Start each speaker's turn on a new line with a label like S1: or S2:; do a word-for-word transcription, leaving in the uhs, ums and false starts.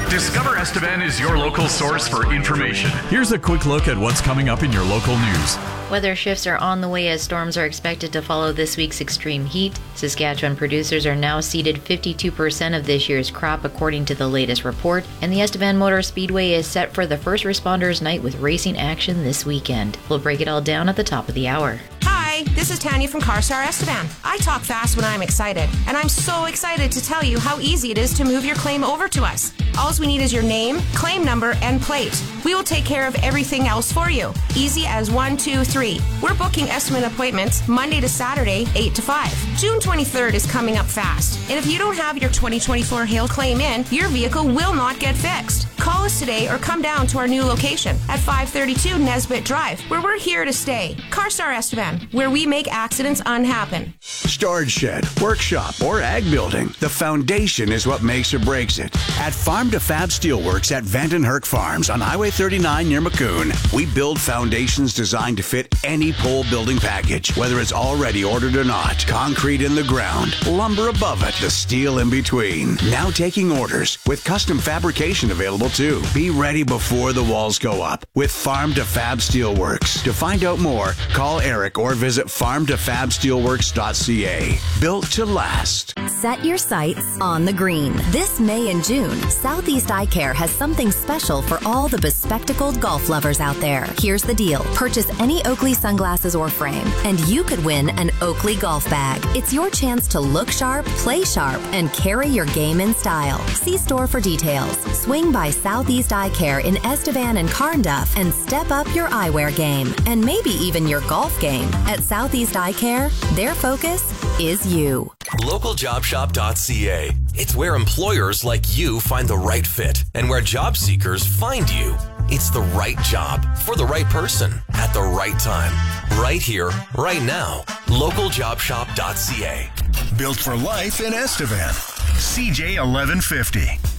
S1: Discover Estevan is your local source for information.
S2: Here's a quick look at what's coming up in your local news.
S3: Weather shifts are on the way as storms are expected to follow this week's extreme heat. Saskatchewan producers are now seeded fifty-two percent of this year's crop according to the latest report, and the Estevan Motor Speedway is set for the First Responders Night with racing action this weekend. We'll break it all down at the top of the hour.
S4: Hi, this is Tanya from CarStar Estevan. I talk fast when I'm excited, and I'm so excited to tell you how easy it is to move your claim over to us. All we need is your name, claim number, and plate. We will take care of everything else for you. Easy as one, two, three. We're booking estimate appointments Monday to Saturday, eight to five. June twenty-third is coming up fast, and if you don't have your twenty twenty-four hail claim in, your vehicle will not get fixed. Call us today or come down to our new location at five thirty-two Nesbitt Drive, where we're here to stay. CarStar Estevan, where we make accidents unhappen.
S5: Storage shed, workshop, or ag building, the foundation is what makes or breaks it. At Farm to Fab Steelworks at Vanden Herk Farms on Highway thirty-nine near Maccoon, we build foundations designed to fit any pole building package, whether it's already ordered or not. Concrete in the ground, lumber above it, the steel in between. Now taking orders with custom fabrication available too. Be ready before the walls go up with Farm to Fab Steelworks. To find out more, call Eric or visit farm to fab steelworks dot c a. Built to last.
S6: Set your sights on the green. This May and June, Southeast Eye Care has something special for all the bespectacled golf lovers out there. Here's the deal. Purchase any Oakley sunglasses or frame, and you could win an Oakley golf bag. It's your chance to look sharp, play sharp, and carry your game in style. See store for details. Swing by Southeast Eye Care in Estevan and Carnduff and step up your eyewear game, and maybe even your golf game. At Southeast Eye Care, their focus is you.
S7: local job shop dot c a. It's where employers like you find the right fit and where job seekers find you. It's the right job for the right person at the right time. Right here, right now. local job shop dot c a.
S8: Built for life in Estevan. C J eleven fifty.